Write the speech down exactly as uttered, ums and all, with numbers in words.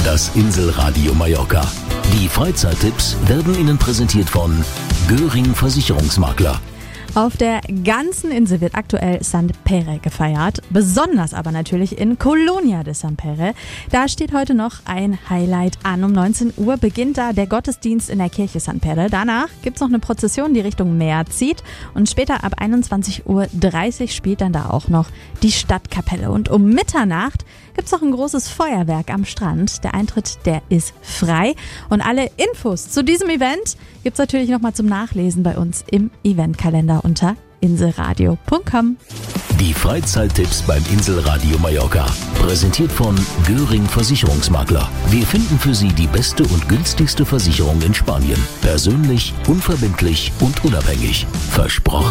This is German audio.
Das Inselradio Mallorca. Die Freizeittipps werden Ihnen präsentiert von Göring Versicherungsmakler. Auf der ganzen Insel wird aktuell Sant Pere gefeiert, besonders aber natürlich in Colonia de Sant Pere. Da steht heute noch ein Highlight an. Um neunzehn Uhr beginnt da der Gottesdienst in der Kirche Sant Pere. Danach gibt's noch eine Prozession, die Richtung Meer zieht, und später ab einundzwanzig Uhr dreißig spielt dann da auch noch die Stadtkapelle. Und um Mitternacht gibt's noch ein großes Feuerwerk am Strand. Der Eintritt, der ist frei, und alle Infos zu diesem Event gibt's natürlich nochmal zum Nachlesen bei uns im Eventkalender unter inselradio punkt com. Die Freizeittipps beim Inselradio Mallorca. Präsentiert von Göring Versicherungsmakler. Wir finden für Sie die beste und günstigste Versicherung in Spanien. Persönlich, unverbindlich und unabhängig. Versprochen.